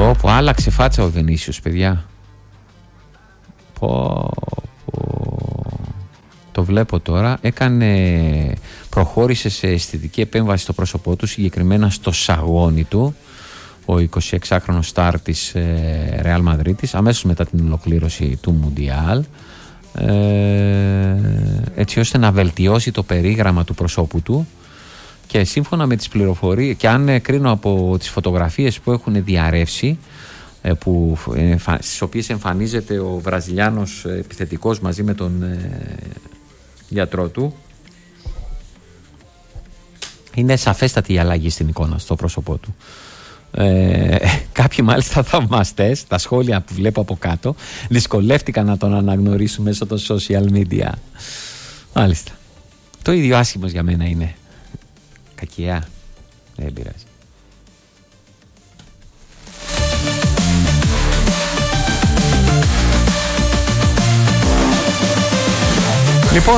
Πω, άλλαξε φάτσα ο Βενίσιος, παιδιά. Το βλέπω τώρα. Προχώρησε σε αισθητική επέμβαση στο πρόσωπό του, συγκεκριμένα στο σαγόνι του, ο 26χρονος στάρ της Ρεάλ Μαδρίτης, αμέσως μετά την ολοκλήρωση του Μουντιάλ, έτσι ώστε να βελτιώσει το περίγραμμα του προσώπου του. Και σύμφωνα με τις πληροφορίες, και αν κρίνω από τις φωτογραφίες που έχουν διαρρεύσει, στις οποίες εμφανίζεται ο Βραζιλιάνος επιθετικός μαζί με τον γιατρό του, είναι σαφέστατη η αλλαγή στην εικόνα, στο πρόσωπό του. Κάποιοι μάλιστα θαυμαστές, τα σχόλια που βλέπω από κάτω, δυσκολεύτηκαν να τον αναγνωρίσουν μέσω των social media. Μάλιστα. Το ίδιο άσχημος για μένα είναι. Κακιά. Δεν πειράζει. Λοιπόν,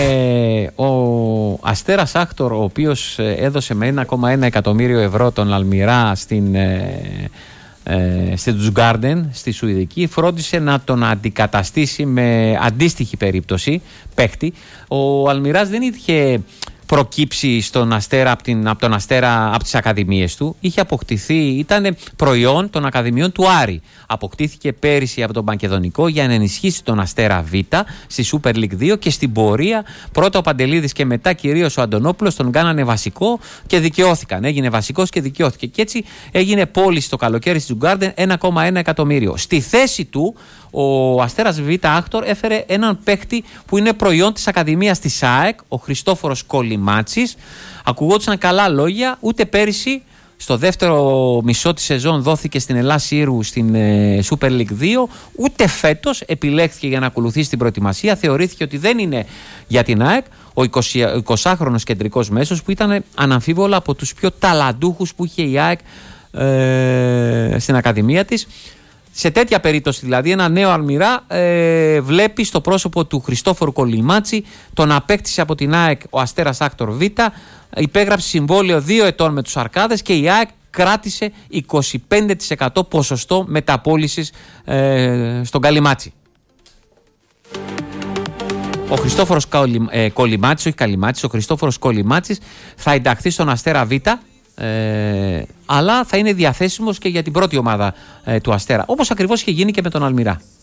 ο Αστέρας Άκτορ, ο οποίος έδωσε με 1,1 εκατομμύριο ευρώ τον Αλμιρά στην Τζουγκάρντεν, στη Σουηδική, φρόντισε να τον αντικαταστήσει με αντίστοιχη περίπτωση παίχτη. Ο Αλμιράς δεν είχε προκύψει στον Αστέρα από τον Αστέρα από τις ακαδημίες του. Είχε αποκτηθεί, ήταν προϊόν των ακαδημιών του Άρη. Αποκτήθηκε πέρυσι από τον Μακεδονικό για να ενισχύσει τον Αστέρα Β στη Super League 2, και στην πορεία πρώτα ο Παντελίδης και μετά κυρίως ο Αντωνόπουλος τον κάνανε βασικό και δικαιώθηκαν. Έγινε βασικός και δικαιώθηκε. Και έτσι έγινε πώληση το καλοκαίρι στη Τζουγκάρντεν 1,1 εκατομμύριο. Στη θέση του ο Αστέρας Β Άκτορ έφερε έναν παίκτη που είναι προϊόν της Ακαδημίας της ΑΕΚ, ο Χριστόφορος Κολυμάτσης. Ακουγόντουσαν καλά λόγια, ούτε πέρυσι στο δεύτερο μισό της σεζόν δόθηκε στην Ελλάς Ήρου στην Super League 2, ούτε φέτος επιλέχθηκε για να ακολουθήσει την προετοιμασία. Θεωρήθηκε ότι δεν είναι για την ΑΕΚ, ο 20χρονος κεντρικός μέσος που ήταν αναμφίβολα από τους πιο ταλαντούχους που είχε η ΑΕΚ στην Ακαδημία της. Σε τέτοια περίπτωση, δηλαδή, ένα νέο Αλμιρά βλέπει στο πρόσωπο του Χριστόφορου Κολυμάτση, τον απέκτησε από την ΑΕΚ ο Αστέρας Άκτορ Β, υπέγραψε συμβόλαιο 2 ετών με τους Αρκάδες και η ΑΕΚ κράτησε 25% ποσοστό μεταπώλησης στον Καλυμάτση. Ο Χριστόφορος Κολυμάτσης, όχι Καλυμάτσης, ο Χριστόφορος Κολυμάτσης θα ενταχθεί στον Αστέρα Β, αλλά θα είναι διαθέσιμος και για την πρώτη ομάδα του Αστέρα, όπως ακριβώς είχε γίνει και με τον Αλμιρά.